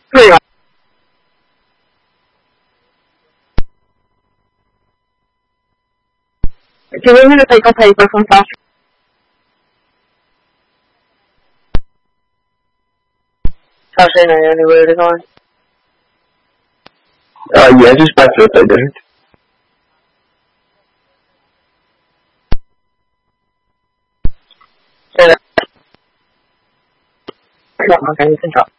对啊。今天那个刚才一个分发。I'll say that anywhere it is on. Yeah, just back to it, I didn't. Say that. Okay, you can talk.